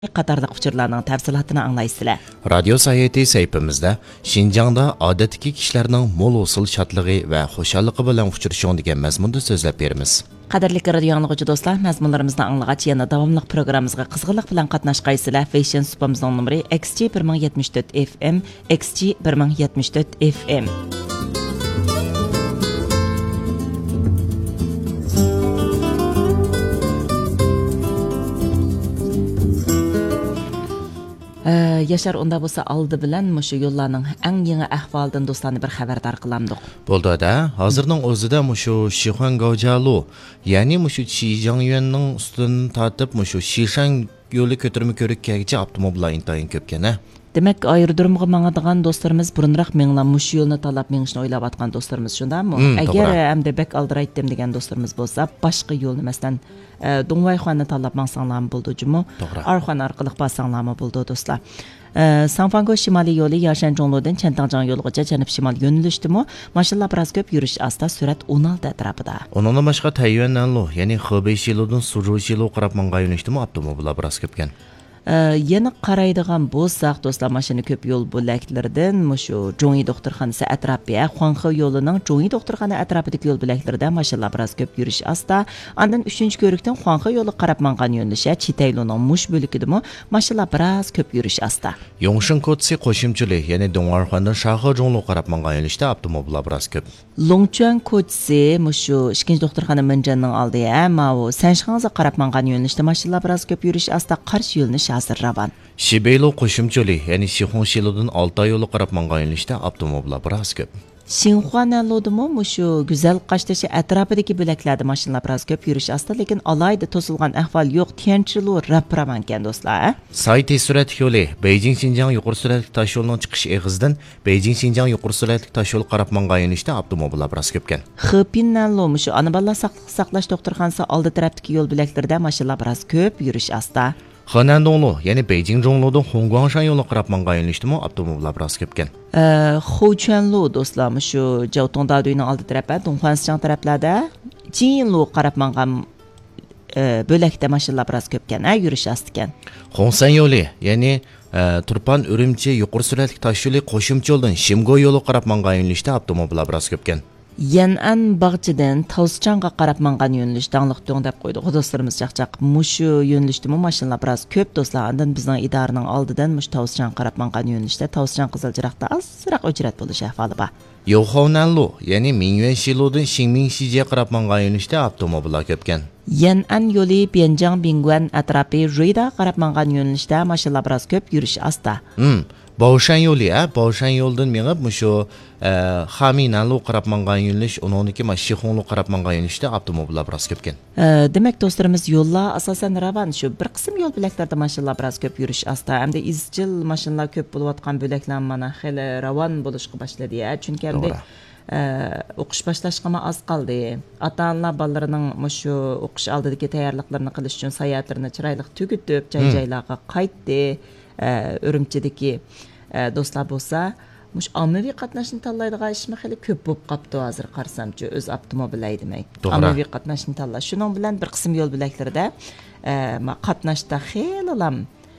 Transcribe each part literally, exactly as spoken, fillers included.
qatarlıq uçurlarning tafsilotini anglaysizlar. Radio sayeti sayfimizda Şinjan'da odatdagi kishilarning mo'l usul shodligi va xushalliqi bilan uchrashing degan mazmunda so'zlab beramiz. Qadrli radio anglag'uchi do'stlar, mazmunlarimizni anglag'ach yana davomli programmamizga qizg'inlik bilan qatnashqaysizlar. Fashion supamizning nomeri X G bir ming yetmish to'rt F M, X G bir ming yetmish to'rt F M. Yaşar onda bo'lsa oldi bilan mushu yo'llarning eng yangi ahvolidan do'stlarni bir xabardor qilamdik. Bo'ldi-da, hozirning o'zida mushu Shixuan Gaojialu, ya'ni mushu Shijiangyuanning ustidan tortib mushu Shishan yo'li ko'tarma ko'rikkagicha avtomobillar intayin ko'pkan-a. Demak, aerodromga mangadigan do'stlarimiz burunroq menglar mushu yo'lni tanlab mengishni o'ylab atgan do'stlarimiz shundami? Agar hamda bek aldiraytdim degan do'stlarimiz bo'lsa, boshqa yo'lni masalan Dongwayxonni tanlab mangsanglar bo'ldi jumi, Arxon orqali borsanglar bo'ldi do'stlar. Sanfango shimoliy yo'li Yashanjonlodan Chantangjan yo'ligacha janub-shimol yo'nalishdimi? Mashinalar biroz ko'p yurish asta surat o'n olti atrofida. Undan boshqa Tayyuanlo, ya'ni Xubey shilodan Suzhou shilo qarab manga yo'nalishdimi avtomobillar biroz ko'pkan. Yana qaraydigan bo'lsak do'stlar, mashina ko'p yo'l bo'laklaridan mushu Zhongyi doktorxonasi atrofiga, Huanghe yo'lining Zhongyi doktorxona atrofidagi yo'l bo'laklarida mashinalar biroz ko'p yurish asta. Andan uchinchi ko'rikdan Huanghe yo'li qarab mangan yo'nalishi Chitayloning mush bo'ligidimi mashinalar biroz ko'p yurish asta. Yongshin Kotsi qo'shimchilik, ya'ni Dong'arxondan Shahozhonglo qarab mangan yo'nalishda avtomobillar biroz ko'p. Longchuan Kotsi mushu ikkinchi doktorxona Minjanning oldiga, ma'u Sanshangga qarab mangan yo'nalishda mashinalar biroz ko'p yurish asta qarshi yo'lni hozir ravan. Shibeylo qo'shimchilik, ya'ni Shixuan shilodan Altay yo'li qarab mangan yo'nalishda avtomobillar biroz ko'p. Xinhuanalodimi mushu go'zal Qashtashi atrofidagi bo'laklarda mashinalar biroz ko'p yurish asta, lekin alayda to'silgan ahvol yo'q. Tianchilu rapraman ekan do'stlar. Say tez surat yo'li Beijing Xinjiang yuqori suratli tosh yo'lining chiqish eg'izidan Beijing Xinjiang yuqori suratli tosh yo'l qarab mangan yo'nalishda avtomobillar biroz ko'pkan. Xipinalo mushu Anaballar saqliq saqlash doktorxonasi oldi tarafdagi yo'l bo'laklarida mashinalar biroz ko'p yurish asta. Henandonglu, ya'ni Beijing Zhongludan Hongguangshan yo'li qarab mangan yo'nalishdimi avtomobillar biroz ko'pkan. Huquanlu do'stlar, shu Jiaotongdao'ning oldi tarafi, Donghuanshan taraflarda Jinlu qarab mangan bo'lakda mashinalar biroz ko'pkan, yurish astikan. Hongsan yo'li, ya'ni Turpan Urumchi yuqori suratli tosh yo'li qo'shimcha yo'ldan Shimgo yo'li qarab mangan yo'nalishda avtomobillar biroz ko'pkan. Yan'an Bag'chidan Tavsichanga qarab mangan yo'nalish dangliq to'ng deb qo'ydi. Do'stlarimiz chaqchaq mushu yo'nalishdimi mashinalar biroz ko'p do'stlar. Andan bizning idoraning oldidan mush Tavsichanga qarab mangan yo'nalishda Tavsichan Qiziljiroqda azroq ujrat bo'lish ahvoli bor. Yo'xonanlu, ya'ni Mingyuan shilodan Xingming shijiga qarab mangan yo'nalishda avtomobillar ko'pkan. Yan'an yo'li Bianjiang Bingguan atrofi Ruida qarab mangan yo'nalishda mashinalar biroz ko'p yurish asta. Hmm. Baoshan yo'li, a, Baoshan yo'ldan mengib mushu Haminanlu qarab mangan yo'nalish, uningki Shixonglu qarab mangan yo'nalishda avtomobillar biroz ko'pkan. Demak do'stlarimiz, yo'llar asosan ravan, shu bir qism yo'l bo'laklarda mashinalar biroz ko'p yurish asta. Hamda izchil mashinalar ko'p bo'layotgan bo'laklar mana xili ravan bo'lishga boshladi, chunki hamda o'qish boshlashga az qoldi. Ota-onalar bolalarining mushu o'qish oldidagi tayyorliklarini qilish uchun sayohatlarini chiroyli tugitib, joy-joylarga qaytdi. Urumchidagi do'stlar bo'lsa, mush ommaviy qatnashni tanlaydigan ishmi xili ko'p bo'lib qopti hozir qarsamchi, o'z avtomobil demak. Ommaviy qatnashni tanlash. Shuning bilan bir qism yo'l bo'laklarida qatnashda xelilam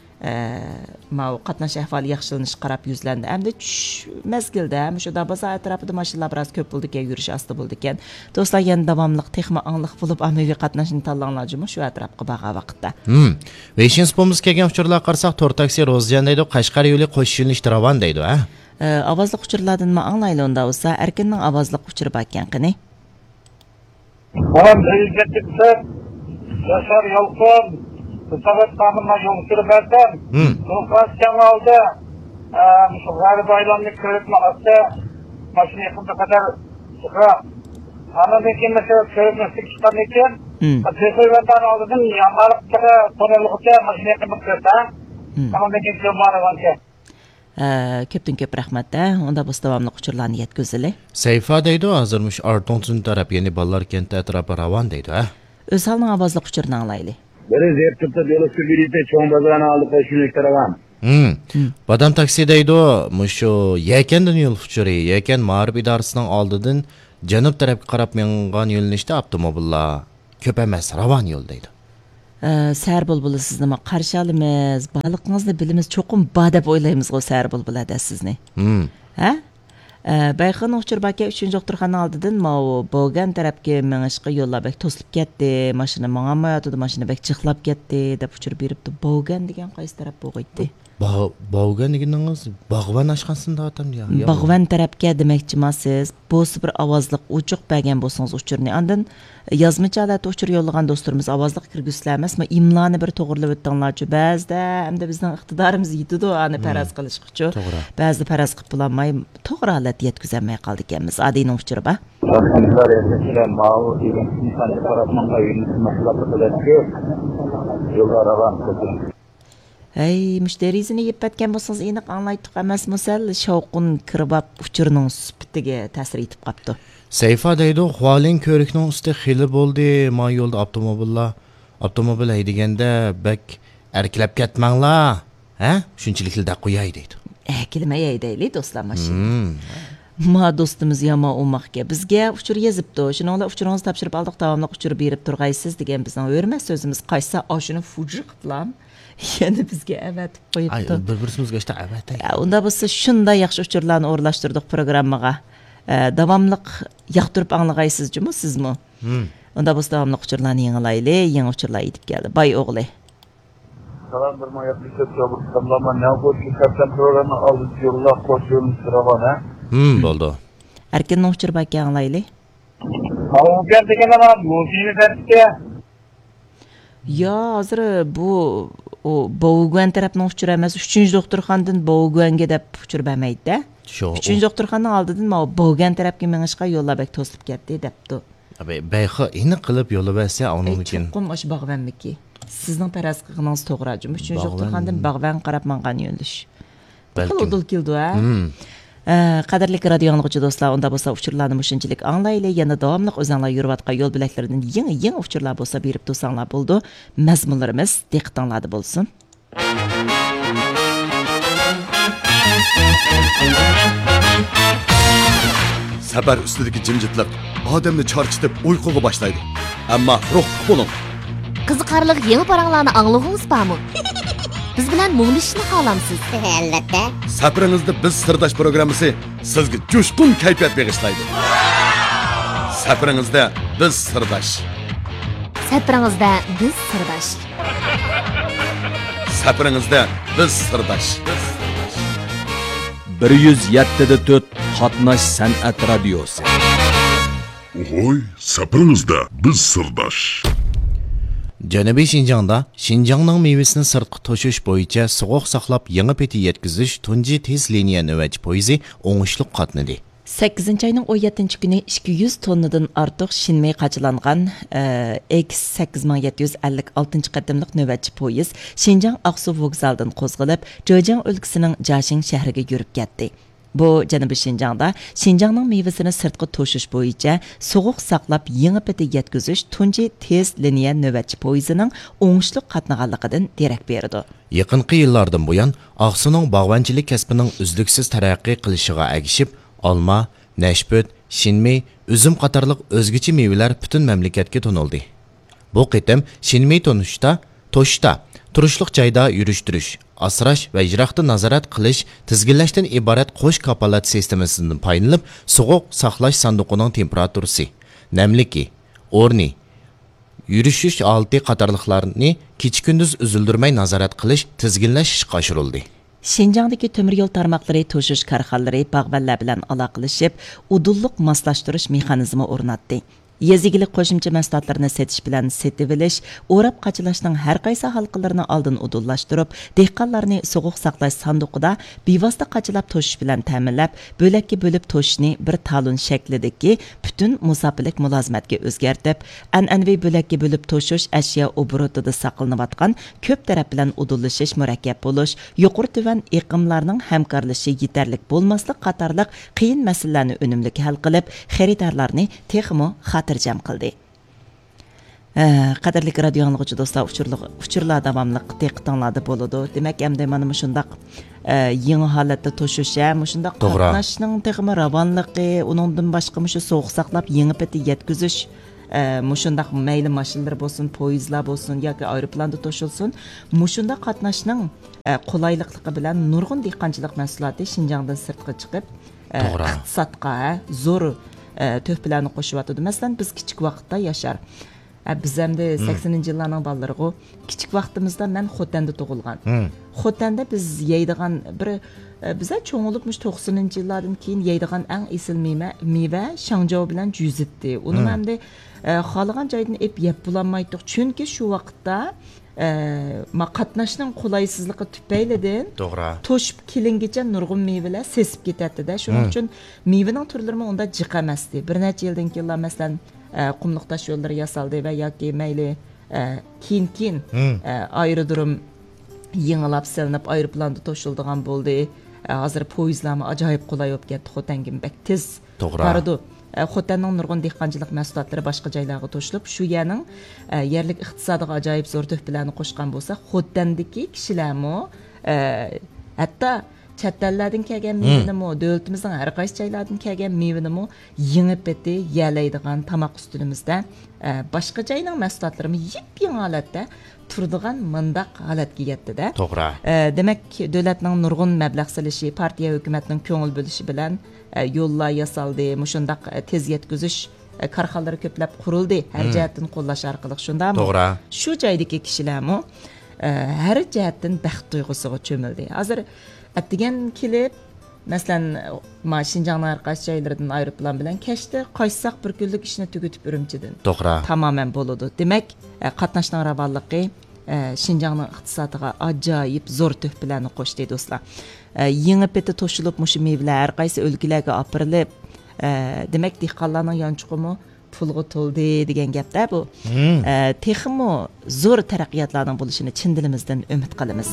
ma qatnash ahvoli yaxshilanish qarab yuzlandi. Hamda tush mezgilda mushu Dabaza atrofida mashinalar biroz ko'p bo'ldi ekan, yurish asta bo'ldi ekan. Do'stlar, yana davomli texma angliq bo'lib ommaviy qatnashni tanlanglar jumi shu atrofga borgan vaqtda. Hmm. Veshin spomuz kelgan uchurlar qarsak to'rt taksi Rozjan deydi, Qashqar yo'li qo'shilinish ravan deydi, ha? Ovozli uchurlardan ma anglayli unda bo'lsa, erkinning ovozli uchuri bor ekan qani. Olam deyilgetibse Yaşar Yalkın Sabat Tanım'a yol sürüberden Konferansiyan aldı Şu gari baylanlık köyütme atsa Maşını yakında kadar Sıkı Anadaki mesela köyütme sıkıştan için Tüyüzü benden aldıdın Yanlarıp kere tonellikçe maşını yakında köyütme Anadaki köyütme var Köptün köp rahmatda, onda bu davamlı uçurlarını yetkizili. Sayfa deydi hazırmış Artontun taraf yeni ballar kenti etrafı ravan deydi, ha? Öz halının avazlı uçurunu alaylı. Beri zeptipte yolu sürgülüyte çoğun bazarına aldı koşunluk ravan. Hmm. Badam taksi deydi o, muşu yekenden yol uçuru, yeken mağrib idarısının aldıdın Janub tarafı qarab mengan yo'linishda avtomobillar ko'p emas, ravan yo'l deydi. Sər bulbulu sizni ma qarşı alımız, balıqınızı bilimiz çoxum ba deb oylayımız o sər bulbulu da sizni. Hmm. Ha? Bayxan uçurbaka üçüncü doktorxana aldıdan ma o Bogan tərəfə məngişqə yolla bək toslub getdi, maşını mağamayadı, maşını bək çıxlab getdi deb uçur beribdi. Bogan degan qaysı tərəf boğuydu? Bogan deganingіз Bağvan ашқансын da atam ya. Bağvan tərəfə deməkçiməsiz, bu bir avazlıq uçuq bəgən bolsanız uçurni. Andan yazmıca alat uçur yollagan dostlarımız avazlıq kirgüsləməz, ma imlanı bir toğırlab ötdənlarçı. Bəzdə həm də bizdən iqtidarımız yetidu ani pəraz qilishqıçı. Bəzdə pəraz qılıb bulanmay toğra alat yetküzənməy qaldı ikənmiz. Adıyla uçuru ba? Alhamdulillah, elbette mağı insan tarafından yollar alan kızım. Ey, müşterisini yepətken bolsanız eniq anlaytıq emas məsəl şauqun kirbab uçurunun süpitiga ta'sir etib qapdı. Seyfa deydi, Hualin körüknün üstü xili boldi, ma yolda avtomobilla, avtomobil haydaganda bək erkilab ketmangla, ha? Shunchilikli da qo'yay deydi. Erkilmay haydayli do'stlar mashina. Ma dostumuz yama olmaqga bizga uçur yazıbdı. Şuningla uçurunuzni topshirib oldik, davomli uçurib berib turg'aysiz degan bizning o'rmas so'zimiz qaysa oshini fuji qilib yani bizga avatib qo'yibdi. Ay, bir-birimizga işte avatay. Unda biz shunday yaxshi uçurlarni o'rlashtirdik programmaga. Davomliq yoqtirib anglag'aysiz jumi sizmi? Hmm. Unda biz davomli uçurlarni yangilayli, yangi uçurlar yetib keldi. Bay o'g'li. Salam bir mayatlı çabuk tamamla ne bu kaptan programı aldı yolla koşuyoruz sıravana. Hmm, bo'ldi. Erkin uçur bak yangilayli. Ama gerçekten ama muzini verdi. Ya hozir bu o Boğugan tarafından uçur emas, üçüncü doktorxanadan Boğuganga deb uçur bermaydi. Shu. üçüncü doktorxana oldidan ma Boğugan tarafga mengishqa yo'llab bek to'silib ketdi debdi. Abi bayxi ini qilib yo'lib bersa, uningkin. Cho'qim osh Bağvanmiki. Sizning paraz qilganingiz to'g'ri. üçüncü doktorxanadan Bağvan qarab mangan yo'lish. Balki udul keldi ha. Qadrli radio anlıqçı dostlar, onda bolsa uçurlarni mushunchalik anglayli, yana davomli o'zinglar yurayotgan yo'l bilaklaridan yangi-yangi uçurlar bolsa berib tursanglar bo'ldi. Mazmunlarimiz diqqatinglarda bo'lsin. Safar ustidagi jimjitlik odamni charchitib uyquga boshlaydi. Ammo ruhli bo'ling. Qiziqarli yangi paranglarni anglag'ingiz bormi? Biz bilan muğlishni xohlamsiz? Albatta. Safaringizda biz sirdosh programmasi sizga jo'shqin kayfiyat bag'ishlaydi. Safaringizda biz sirdosh. Safaringizda biz sirdosh. Safaringizda biz sirdosh. bir yuz yetti nuqta to'rt Qatnash san'at radiosi. Oy, safaringizda biz sirdosh. Janubiy Şinjangda Şinjangning mevasini sirtqi toshish bo'yicha so'g'oq saqlab yangi peti yetkazish tunji tez liniya navbatchi poyezi o'ngishli qatnadi. sakkizinchi ayning o'n yettinchi kuni ikki yuz tonnadan ortiq shinmay qachilangan X sakkiz ming yetti yuz ellik oltinchi qadamliq navbatchi poyez Şinjang Aqsu vokzalidan qo'zg'alib, Zhejiang o'lkasining Jiaxing shahriga yurib ketdi. Bu Janubiy Şinjangda Şinjangning mevasini sirtqi toshish bo'yicha so'g'oq saqlab yangi peti yetkazish tunji tez liniya navbatchi poyezining o'ngishli qatnaganligidan derak berdi. Yaqinqi yillardan buyon Aqsuning bog'vanchilik kasbining uzluksiz taraqqiy qilishiga agishib, olma, nashput, shinmey, uzum qatorliq o'zgacha mevalar butun mamlakatga to'nildi. Bu qitim shinmey tonishda, toshda, turishliq joyda yurishtirish, asrash va ijroqda nazorat qilish, tizginlashdan iborat qo'sh kapolat sistemasidan foydalanib, so'g'oq saqlash sanduqining temperaturasi, namligi, o'rni, yurishish olti qatorliqlarni kecha-kunduz uzildirmay nazorat qilish, tizginlash ishga oshirildi. Şinjangdagi temir yo'l tarmoqlari to'shish korxonalari bog'vanlar bilan aloqalashib, udulliq moslashtirish mexanizmi o'rnatdi. Yezigilik qo'shimcha mahsulotlarni setish bilan setib olish, o'rab qachilashning har qaysi halqalarini oldin udullashtirib, dehqonlarni so'g'oq saqlash sanduqida bevosita qachilab to'shish bilan ta'minlab, bo'lakka bo'lib to'shishni bir talon shaklidagi butun musofilik mulozimatga o'zgartib, an'anaviy bo'lakka bo'lib to'shish ashyo obrotida saqlanayotgan ko'p taraf bilan udullashish murakkab bo'lish, yuqori tuvan iqimlarning hamkorlashi yetarlik bo'lmaslik qatorliq qiyin masalalarni unumli hal qilib, xaridorlarni texmo jam qildi. Qadrli radio anlıqçı dostlar, uçurlar davamlı diqqatinglarda bo'ladi. Demak, endi mana shundaq yangi holatda to'shish, shundaq qatnashning texmi ravonligi, uningdan boshqa shu so'g'q saqlab yangi peti yetkazish mushundaq mayli mashinalar bo'lsin, poyezdlar bo'lsin yoki aeroplanda to'shilsin, mushunda qatnashning qulaylikligi bilan nurg'un dehqonchilik mahsuloti Xinjiangdan sirtqa chiqib, iqtisodga zo'r töhfalarni qo'shyapti. Masalan, biz kichik vaqtda yashar. Biz hamda saksoninchi yillarning ballarığı kichik vaqtimizda men Xotanda tug'ilgan. Xotanda biz yeydigan bir bize çoğunlukmuş to'qsoninchi yillardan keyin yeydigan eng esil meva meva Shangzhou bilan juzitdi. Uni ham de xolagan joydan ep yeb bulanmaydik. Chunki shu vaqtda ma qatnashning qulaysizligi tufaylidan to'g'ri to'shib kelingacha nurg'un mevalar sesib ketadi-da. Shuning uchun mevaning turlari unda jiq emasdi. Bir necha yildan keyin masalan qumliq tosh yo'llari yasaldi va yoki mayli keyin-keyin aerodrom yengilab silinib aeroplanda to'shildigan bo'ldi. Hozir poyezdlarmi ajoyib qulay bo'lib ketdi. Xotangim bek tez boradi. Xotanning nurg'un dehqonchilik mahsulotlari boshqa joylarga to'shilib, shu yerning yerlik iqtisodiga ajoyib zo'r to'hfalarni qo'shgan bo'lsa, Xotandagi kishilarmi hatto chet ellardan kelgan mevanimi, davlatimizning har qaysi joylardan kelgan mevanimi yengib eti yelaydigan tomoq ustulimizda boshqa joyning mahsulotlarini yep-yangi holatda turadigan mındaq holatga yetdi-da. To'g'ri. Demak, davlatning nurg'un mablag' silishi, partiya hukumatning ko'ngil bo'lishi bilan yo'llar yasaldi, mushundaq tez yetkazish korxonalari ko'plab qurildi. Har jihatdan qo'llash orqali shundami? To'g'ri. Shu joydagi kishilarmi har jihatdan baxt tuyg'usiga cho'mildi. Hozir atdigan kelib, masalan, ma Xinjiangning har qaysi joylaridan aeroplan bilan kechdi, qaytsaq bir kunlik ishni tugatib Urumchidan. To'g'ri. Tamoman bo'ladi. Demak, qatnashning ravonligi Xinjiangning iqtisodiga ajoyib zo'r to'hfalarni qo'shdi do'stlar. Yangi peti to'shilib mush mevalar har qaysi o'lkalarga opirilib, demak dehqonlarning yonchuqimi pulga to'ldi degan gapda bu. Texmo zo'r taraqqiyotlarning bo'lishini chin dilimizdan umid qilamiz.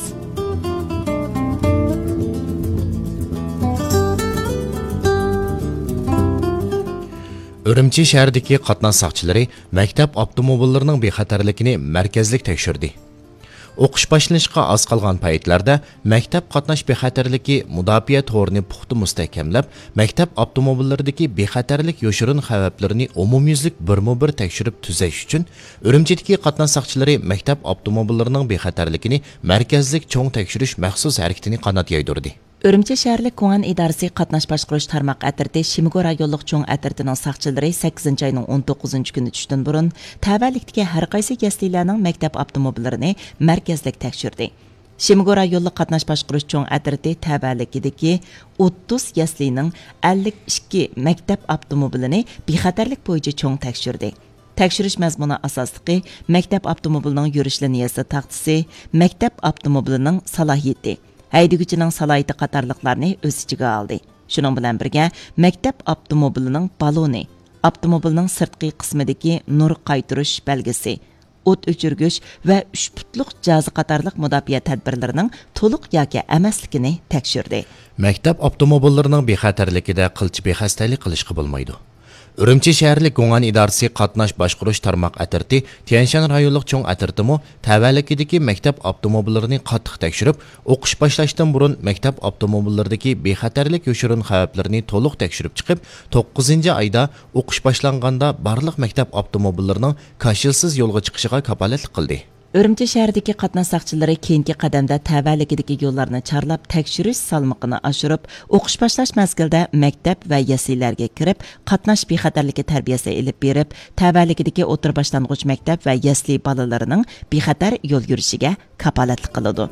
Urumchi shahridagi qatnash soqchilari maktab avtomobillarining bexatarligini markazlik tekshirdi. O'qish boshlanishga oz qolgan paytlarda maktab qatnash bexatarligi mudofaa to'rini puxta mustahkamlab, maktab avtomobillaridagi bexatarlik yoshirin xavflarini umumyuzlik birma-bir tekshirib tuzash uchun Urumchidagi qatnash soqchilari maktab avtomobillarining bexatarligini markazlik cho'ng tekshirish maxsus harakatini qanot yaydirdi. Urumchi shaharlik Ko'ng'an idorasi qatnash boshqarish tarmoq atirti Shimigo rayonlik cho'ng atirtining soqchilari sakkizinchi oyning o'n to'qqizinchi kuni tushdan burun tavallikdagi har qaysi yaslilarning maktab avtomobillarini markazlik tekshirdi. Shimigo rayonlik qatnash boshqarish cho'ng atirti tavallikdagi o'ttiz yaslining ellik ikki maktab avtomobilini bexatarlik bo'yicha cho'ng tekshirdi. Tekshirish mazmuni asosligi maktab avtomobilining yurish liniyasi taxtisi, maktab avtomobilining salohiyati, haydovchining salohiyati qatorliqlarni o'z ichiga oldi. Shuning bilan birga maktab avtomobilining baloni, avtomobilning sirtqi qismidagi nur qaytirish belgisi, o't o'chirgich va uch putliq jazi qatorliq mudofaa tadbirlarining to'liq yoki emasligini tekshirdi. Maktab avtomobillarining bexatarligida qilchi bexastalik qilishga bo'lmaydi. Urumchi shaharlik Ko'ng'an idorasi qatnash boshqarish tarmoq atirti Tianshan rayonlik cho'ng atirtimi tavallikidagi maktab avtomobillarini qattiq tekshirib, o'qish boshlashdan burun maktab avtomobillaridagi bexatarlik yoshirin xavflarini to'liq tekshirib chiqib, to'qqizinchi oyda o'qish boshlanganda barliq maktab avtomobillarining kashilsiz yo'lga chiqishiga kapolatlik qildi. Urumchi shahridagi qatnash soqchilari keyingi qadamda tavallikidagi yo'llarni charlab, tekshirish salmoqini oshirib, o'qish boshlash mazgilida maktab va yaslilarga kirib, qatnash bexatarligi tarbiyasi ilib berib, tavallikidagi o'tir boshlang'ich maktab va yasli bolalarining bexatar yo'l yurishiga kapolatlik qiladi.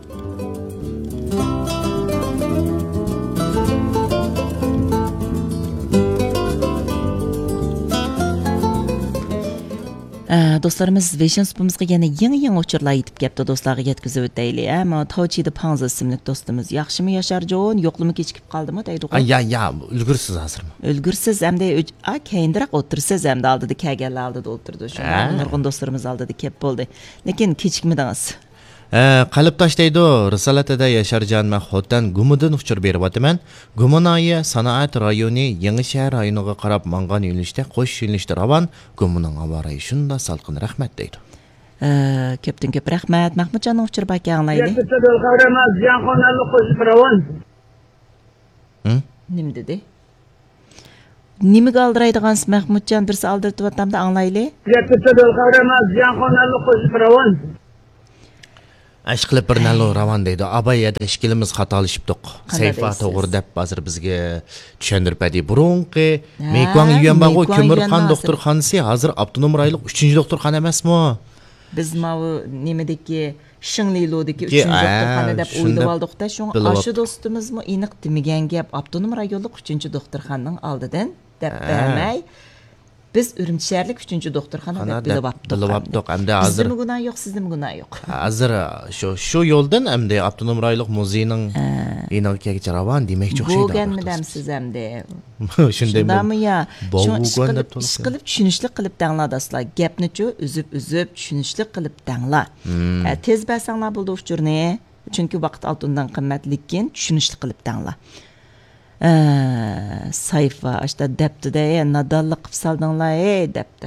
Dostlarımız Vision Spumuzga yana yangi-yangi uchurlar yetib keldi, do'stlarga yetkazib o'taylik. Ammo Tavchida Panz ismli do'stimiz yaxshimi Yasharjon, yo'qlimi kechikib qoldimi deydi. Ya ya, ulgursiz hozirmi? Ulgursiz hamda a keyinroq o'tirsiz hamda oldida kelganlar oldida o'tirdi. Shunday nurg'un do'stlarimiz oldida kelib bo'ldi. Lekin kechikmadingiz. Qalb tashlaydi risolatida Yasharjon Mahxotdan Gumidan uchur berib o'taman. Guminoyi sanoat rayoni Yangi shahar rayoniga qarab mangan yo'nalishda qo'sh yo'nalishda ravon. Gumining avariyi shunda salqin rahmat deydi. Ko'pdan ko'p rahmat. Mahmudjon uchur baka anglaydi. Nim dedi? nimaga aldiraydigansiz Mahmudjon birsi aldirtibyaptamda anglayli. Yetti dil qavramas ziyan qonanlı qo'shib ravan. Ash qilib bir nalo ravan deydi. Abay yada ishkilimiz xatolashibdiq. Sayfa deysiz? to'g'ri deb hozir bizga tushuntirib berdi. Burunqi Mekwan Yuyanbango Mekwan Ko'mirxon Yuyanban doktorxonasi hozir avtonom rayonlik uchinchi doktorxona emasmi? Biz mavu nimadagi Shinglilodagi Ki, uchinchi a, doktorxona deb shunda o'ylab oldik-da, shunga bilib aşı do'stimizmi aniq demagan gap avtonom rayonlik uchinchi doktorxonaning oldidan deb bermay. Biz Urumchi shaharlik uchinchi doktorxona deb bilib oldik. Bilib oldik. Hamda hozir Bizdimi gunoh yo'q, sizdimi gunoh yo'q. hozir shu shu yo'ldan hamda avtonom rayonlik muzeyining inoqaga ravan demakchi o'xshaydi. Bo'lganmi damsiz hamda? Shunday Shundami ya? Bo'lgan Shu deb qilib, ish qilib tushunishli qilib danglar daslar. Gapni-chu uzib-uzib tushunishli qilib danglar. Tez basanglar bo'ldi uchurni. Chunki vaqt oltindan qimmat, lekin tushunishli qilib danglar. Sayfa ashta debdi-da, nadonlik qilib saldinglar, ey debdi.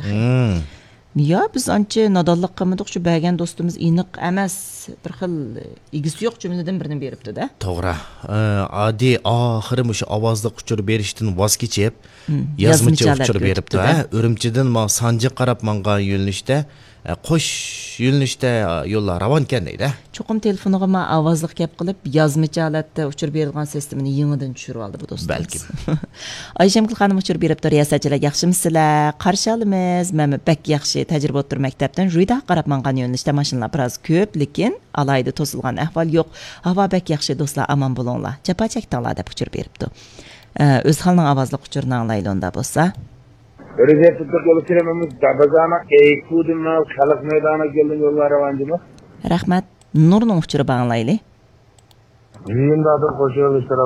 Ya biz ancha nadonlik qilmadik, shu bergan do'stimiz aniq emas, bir xil igisi yo'q jumladan birini beribdi-da. To'g'ri. Adi oxiri o'sha ovozli uchur berishdan voz kechib, yozmacha uchur beribdi. Urumchidan ma Sanji qarab menga yo'linishda qo'sh yo'linishda yo'llar ravon ekan deydi. Cho'qim telefoniga men ovozliq gap qilib, yozmacha holatda uchur berilgan sistemini yangidan tushirib oldi bu do'stimiz. Balkim. Ayshamgul xonim uchur beribdi. Riyosachilar yaxshimisizlar? Qarshi olamiz. Men bak yaxshi tajriba o'ttir maktabdan Juyda qarab menga yo'linishda mashinalar biroz ko'p, lekin alayda to'silgan ahvol yo'q. Havo bak yaxshi do'stlar, aman bo'linglar. Chapa chakdanglar deb uchur beribdi. O'z halining ovozliq uchurini anglayli unda bo'lsa. Öyle tutup yolu kirememiz Dabazana Eykudun'la Xalq Meydana gelin yolları avancımı. Rahmat. Nurning uchuri banglayli. Yiyinda adım koşuyor işlere.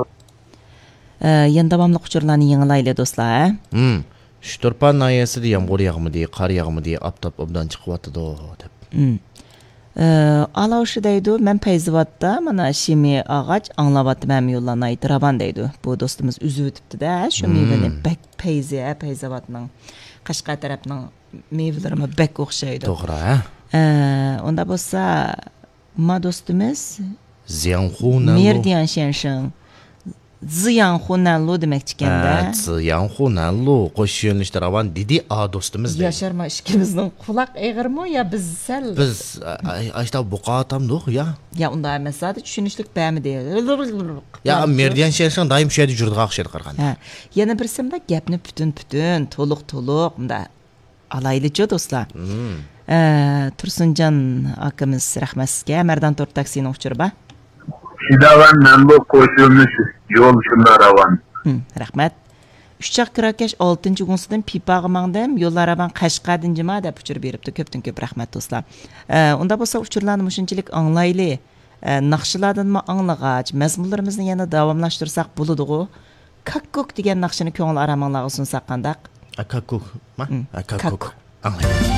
Yan davomli uchurlarni yangilayli do'stlar. Hmm. Shturpan nayasida yomg'ir yog'midi, qor yog'midi, aptop obdan chiqyapti deb. Hmm. Alawshi deydi, men Payzivatda mana shimi og'och anglavyapti men yo'llarni aytiraban deydi. Bu do'stimiz uzib o'tibdi-da, shu mevani bak Payzi, Payzivatning Qashqar tarafning mevlarimi bak o'xshaydi. To'g'ri, ha? Unda bo'lsa, ma do'stimiz Ziyanxunan Merdian Shenshin Ziyanxunan demek ekanda. Ziyanxunan qo'sh yo'nalishda ravan dedi a do'stimiz deydi. Yasharma ishkimizning quloq eg'irmi yo biz sal biz ashta buqatamdiq ya. Ya unda emas, sadece tushunishlik bermi deydi. Ya Merdian Shenshin doim shu yerda yurdiga o'xshaydi qaraganda. Ha, yana birsimda gapni butun-butun, to'liq-to'liq unda alaylicha do'stlar. Tursunjon akamiz rahmat sizga. Mardan to'rt taksini uchirba. Shidavan Nambo qo'shilmish yo'l shunda ravan. Rahmat. Uchaq Kirakash oltinchi kunsidan pipaga mangdim, yo'llar aban Qashqardan jima deb uchur beribdi. Ko'pdan ko'p rahmat do'stlar. Unda bo'lsa uchurlarni mushunchalik anglayli. Naqshlardan ma anglag'ach, mazmunlarimizni yana davomlashtirsak bo'ladi-ku. Kakkok degan naqshini ko'ngil aramanglarga sunsak qandaq? Kakkok, ma? Kakkok. Anglayman.